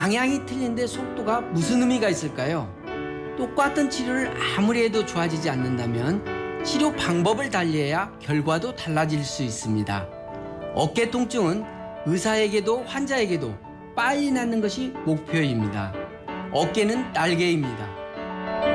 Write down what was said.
방향이 틀린데 속도가 무슨 의미가 있을까요? 똑같은 치료를 아무리 해도 좋아지지 않는다면 치료 방법을 달리해야 결과도 달라질 수 있습니다. 어깨 통증은 의사에게도 환자에게도 빨리 낫는 것이 목표입니다. 어깨는 날개입니다.